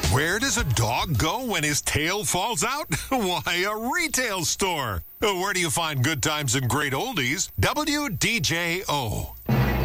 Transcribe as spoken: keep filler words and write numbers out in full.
Where does a dog go when his tail falls out? Why, a retail store. Where do you find good times and great oldies? W D J O.